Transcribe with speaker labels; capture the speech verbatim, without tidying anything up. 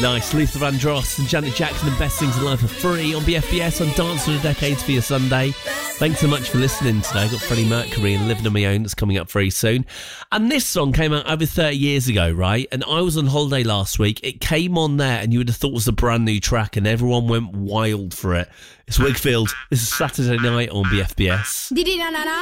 Speaker 1: Nice. Luther Vandross and Janet Jackson and Best Things in Life are free on B F B S on Dance for the Decades for your Sunday. Thanks so much for listening today. I've got Freddie Mercury and Living on My Own that's coming up very soon. And this song came out over thirty years ago, right? And I was on holiday last week. It came on there and you would have thought it was a brand new track and everyone went wild for it. It's Wakefield. This is Saturday night on B F B S.